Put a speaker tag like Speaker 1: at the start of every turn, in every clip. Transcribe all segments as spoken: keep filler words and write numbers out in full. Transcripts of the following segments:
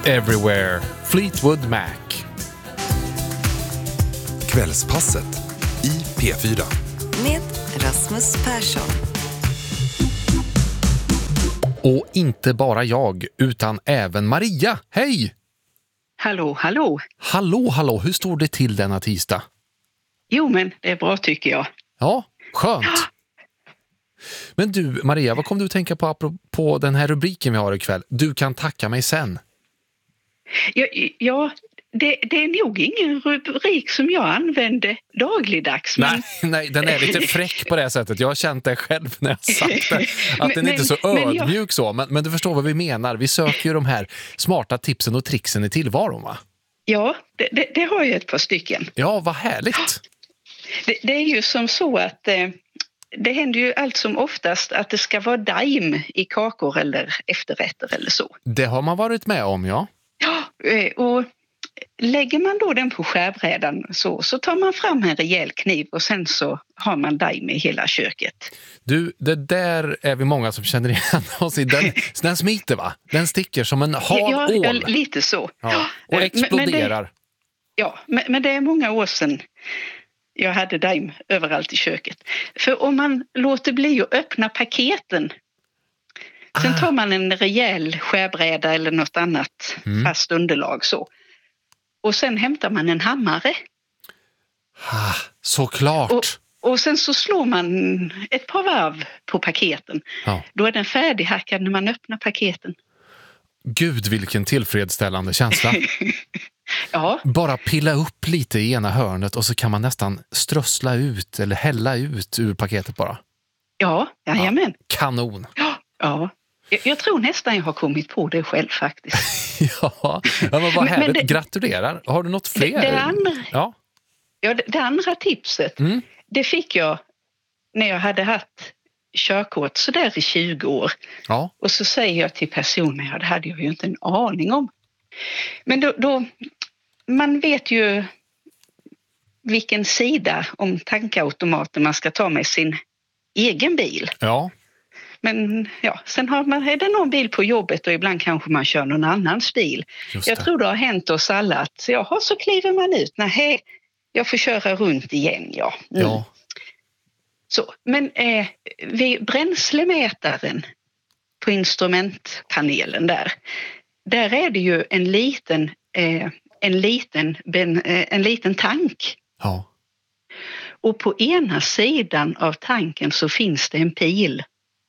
Speaker 1: Everywhere, Fleetwood Mac.
Speaker 2: Kvällspasset i P fyra.
Speaker 3: Med Rasmus Persson.
Speaker 1: Och inte bara jag, utan även Maria. Hej!
Speaker 4: Hallå, hallå.
Speaker 1: Hallå, hallå. Hur står det till denna tisdag?
Speaker 4: Jo, men det är bra tycker jag.
Speaker 1: Ja, skönt. Men du, Maria, vad kom du att tänka på apropå den här rubriken vi har ikväll? Du kan tacka mig sen.
Speaker 4: Ja, ja det, det är nog ingen rubrik som jag använder dagligdags. Men...
Speaker 1: Nej, nej, den är lite fräck på det här sättet. Jag har känt det själv när jag sagt det. Att
Speaker 4: men,
Speaker 1: den är inte så ödmjuk
Speaker 4: men jag...
Speaker 1: så. Men, men du förstår vad vi menar. Vi söker ju de här smarta tipsen och tricksen i tillvaron, va?
Speaker 4: Ja, det, det, det har ju ett par stycken.
Speaker 1: Ja, vad härligt.
Speaker 4: Det, det är ju som så att... Eh... Det händer ju allt som oftast att det ska vara daim i kakor eller efterrätter eller så.
Speaker 1: Det har man varit med om, ja.
Speaker 4: Ja, och lägger man då den på skärbrädan så, så tar man fram en rejäl kniv och sen så har man daim i hela köket.
Speaker 1: Du, det där är vi många som känner igen oss i. Den, den smiter, va? Den sticker som en hal
Speaker 4: ja,
Speaker 1: ål.
Speaker 4: Ja, lite så.
Speaker 1: Ja, och exploderar.
Speaker 4: Men, men det, ja, men, men det är många år sedan jag hade daim överallt i köket. För om man låter bli att öppna paketen, ah. sen tar man en rejäl skärbräda eller något annat mm. fast underlag så. Och sen hämtar man en hammare.
Speaker 1: Ah, såklart.
Speaker 4: Och, och sen så slår man ett par varv på paketen. Ja. Då är den färdighackad när man öppnar paketen.
Speaker 1: Gud, vilken tillfredsställande känsla.
Speaker 4: Ja.
Speaker 1: Bara pilla upp lite i ena hörnet och så kan man nästan strössla ut eller hälla ut ur paketet bara.
Speaker 4: Ja, jajamän.
Speaker 1: Ja, kanon.
Speaker 4: Ja, ja. Jag, jag tror nästan jag har kommit på det själv faktiskt.
Speaker 1: ja, ja, men vad härligt. Men det, gratulerar. Har du något fler?
Speaker 4: Det, det, andra,
Speaker 1: ja.
Speaker 4: Ja, det, det andra tipset, mm. det fick jag när jag hade haft körkort så där i tjugo år.
Speaker 1: Ja.
Speaker 4: Och så säger jag till personen, ja, det hade jag ju inte en aning om. Men då, då, man vet ju vilken sida om tankautomaten man ska ta med sin egen bil.
Speaker 1: Ja.
Speaker 4: Men ja, sen har man, är det någon bil på jobbet och ibland kanske man kör någon annans bil. Jag tror det har hänt oss alla att jaha, så kliver man ut. Nej, jag får köra runt igen, ja. Mm.
Speaker 1: Ja.
Speaker 4: Så, men eh, vid bränslemätaren på instrumentpanelen där, där är det ju en liten, eh, en liten, ben, eh, en liten tank.
Speaker 1: Ja.
Speaker 4: Och på ena sidan av tanken så finns det en pil.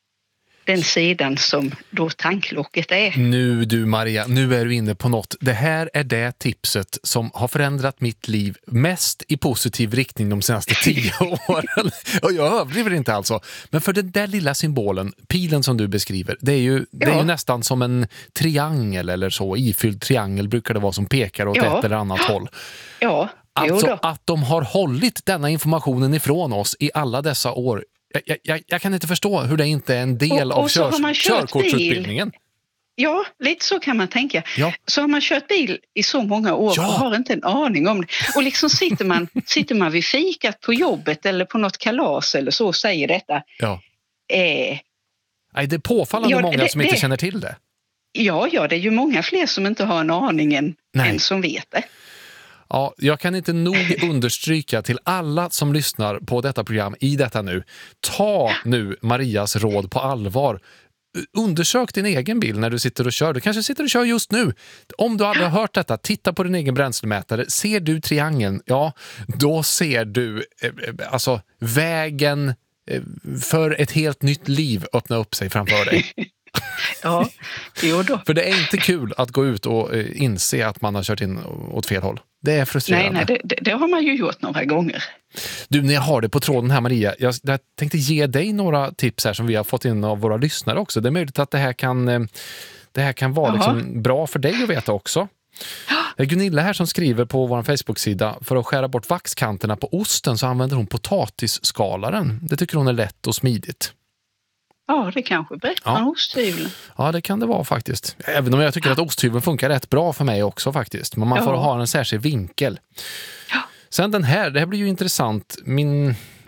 Speaker 4: Den sidan som då tanklocket är.
Speaker 1: Nu du Maria, nu är du inne på något. Det här är det tipset som har förändrat mitt liv mest i positiv riktning de senaste tio åren. Och jag överdriver inte alltså. Men för den där lilla symbolen, pilen som du beskriver, det är ju, det är
Speaker 4: ja.
Speaker 1: ju nästan som en triangel eller så. Ifylld triangel brukar det vara som pekar åt
Speaker 4: ja.
Speaker 1: ett eller annat håll.
Speaker 4: Ja,
Speaker 1: alltså att de har hållit denna informationen ifrån oss i alla dessa år. Jag, jag, jag kan inte förstå hur det inte är en del
Speaker 4: och, och
Speaker 1: av kör, körkortsutbildningen.
Speaker 4: Bil. Ja, lite så kan man tänka.
Speaker 1: Ja.
Speaker 4: Så har man kört bil i så många år
Speaker 1: ja.
Speaker 4: och har inte en aning om det. Och liksom sitter man, sitter man vid fikat på jobbet eller på något kalas eller så och säger detta.
Speaker 1: Ja.
Speaker 4: Eh,
Speaker 1: Nej, det är påfallande
Speaker 4: ja,
Speaker 1: många
Speaker 4: det,
Speaker 1: som inte
Speaker 4: det,
Speaker 1: känner till det.
Speaker 4: Ja, ja, det är ju många fler som inte har en aning än, än som vet det.
Speaker 1: Ja, jag kan inte nog understryka till alla som lyssnar på detta program i detta nu. Ta nu Marias råd på allvar. Undersök din egen bil när du sitter och kör. Du kanske sitter och kör just nu. Om du aldrig har hört detta, titta på din egen bränslemätare. Ser du triangeln? Ja, då ser du eh, alltså vägen eh, för ett helt nytt liv öppna upp sig framför dig.
Speaker 4: Ja, jo då.
Speaker 1: För det är inte kul att gå ut och eh, inse att man har kört in åt fel håll. Det är frustrerande.
Speaker 4: Nej, nej det, det har man ju gjort några gånger.
Speaker 1: Du, när jag har det på tråden här Maria, jag, jag tänkte ge dig några tips här som vi har fått in av våra lyssnare också. Det är möjligt att det här kan, det här kan vara liksom bra för dig att veta också. Det är Gunilla här som skriver på vår Facebook-sida: för att skära bort vaxkanterna på osten så använder hon potatisskalaren. Det tycker hon är lätt och smidigt.
Speaker 4: Ja, det kanske bättre
Speaker 1: ja.
Speaker 4: än osthyveln.
Speaker 1: Ja, det kan det vara faktiskt. Även om jag tycker att osthyveln funkar rätt bra för mig också faktiskt. Men man ja. får ha en särskild vinkel.
Speaker 4: Ja.
Speaker 1: Sen den här, det här blir ju intressant. Min,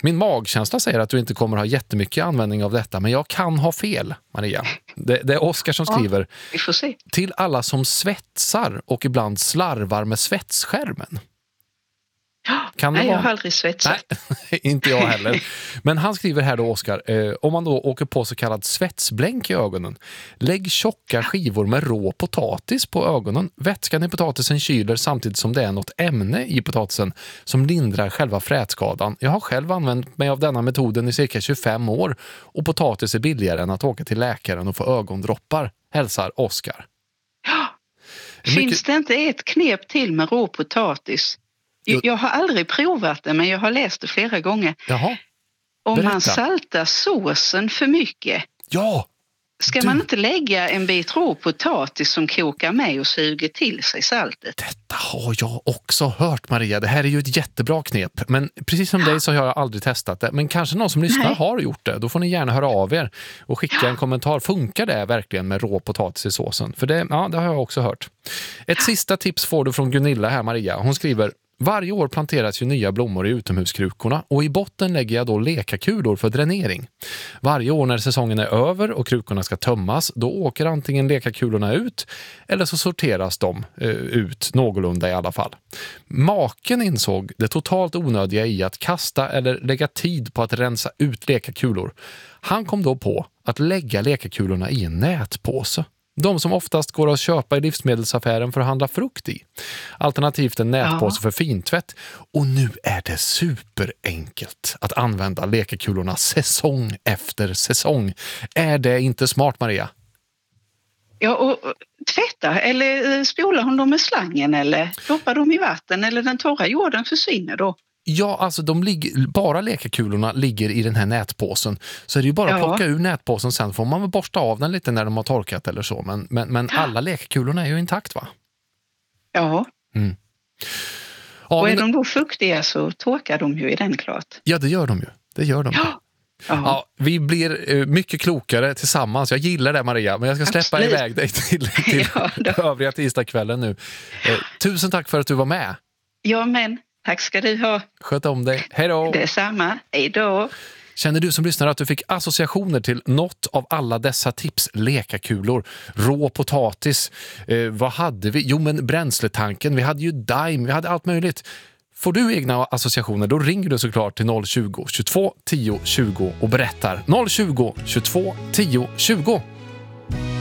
Speaker 1: Min magkänsla säger att du inte kommer ha jättemycket användning av detta, men jag kan ha fel, Maria. Det, det är Oskar som skriver.
Speaker 4: Ja, vi får se.
Speaker 1: Till alla som svetsar och ibland slarvar med svetsskärmen. Kan det
Speaker 4: Nej,
Speaker 1: vara?
Speaker 4: jag har aldrig svetsat.
Speaker 1: Nej, inte jag heller. Men han skriver här då, Oskar, eh, om man då åker på så kallad svetsblänk i ögonen, lägg tjocka skivor med rå potatis på ögonen. Vätskan i potatisen kyler samtidigt som det är något ämne i potatisen som lindrar själva frätskadan. Jag har själv använt mig av denna metoden i cirka tjugofem år och potatis är billigare än att åka till läkaren och få ögondroppar. Hälsar Oskar.
Speaker 4: Ja.
Speaker 1: Mycket...
Speaker 4: Finns det inte ett knep till med rå potatis? Jag har aldrig provat det, men jag har läst det flera gånger.
Speaker 1: Jaha.
Speaker 4: Om
Speaker 1: Berätta.
Speaker 4: man saltar såsen för mycket,
Speaker 1: Ja!
Speaker 4: ska
Speaker 1: Du-
Speaker 4: man inte lägga en bit rå potatis som kokar med och suger till sig saltet?
Speaker 1: Detta har jag också hört, Maria. Det här är ju ett jättebra knep. Men precis som dig så har jag aldrig testat det. Men kanske någon som lyssnar
Speaker 4: Nej.
Speaker 1: har gjort det. Då får ni gärna höra av er och skicka en kommentar. Funkar det verkligen med rå potatis i såsen? För det, ja, det har jag också hört. Ett sista tips får du från Gunilla här, Maria. Hon skriver: varje år planteras ju nya blommor i utomhuskrukorna och i botten lägger jag då lekakulor för dränering. Varje år när säsongen är över och krukorna ska tömmas, då åker antingen lekakulorna ut eller så sorteras de eh, ut någorlunda i alla fall. Maken insåg det totalt onödiga i att kasta eller lägga tid på att rensa ut lekakulor. Han kom då på att lägga lekakulorna i en nätpåse. De som oftast går att köpa i livsmedelsaffären för att handla frukt i. Alternativt en nätpåse
Speaker 4: Ja.
Speaker 1: för fintvätt. Och nu är det superenkelt att använda lekakulorna säsong efter säsong. Är det inte smart, Maria?
Speaker 4: Ja, och och tvätta eller spolar hon dem med slangen eller doppar dem i vatten eller den torra jorden försvinner då?
Speaker 1: Ja, alltså de ligger, bara lekakulorna ligger i den här nätpåsen. Så är det ju bara att
Speaker 4: Ja.
Speaker 1: plocka ur nätpåsen, sen får man väl borsta av den lite när de har torkat eller så. Men, men, men alla lekakulorna är ju intakt, va?
Speaker 4: Ja,
Speaker 1: Ja,
Speaker 4: och är
Speaker 1: men,
Speaker 4: de då fuktiga så torkar de ju i den klart.
Speaker 1: ja, det gör de ju. Det gör de.
Speaker 4: Ja. Ja.
Speaker 1: Ja, vi blir eh, mycket klokare tillsammans. Jag gillar det, Maria, men jag ska släppa
Speaker 4: Absolut.
Speaker 1: iväg dig till, till
Speaker 4: Ja, då.
Speaker 1: övriga tisdagskvällen nu. Eh, tusen tack för att du var med.
Speaker 4: Ja, men tack ska du ha.
Speaker 1: Sköt om dig. Hej då!
Speaker 4: Detsamma. Hej då.
Speaker 1: Känner du som lyssnar att du fick associationer till något av alla dessa tips? Lekakulor, rå potatis, eh, vad hade vi? Jo, men bränsletanken, vi hade ju Daim, vi hade allt möjligt. Får du egna associationer, då ringer du såklart till noll tjugo, tjugotvå tio tjugo och berättar. noll tjugo, tjugotvå tio tjugo.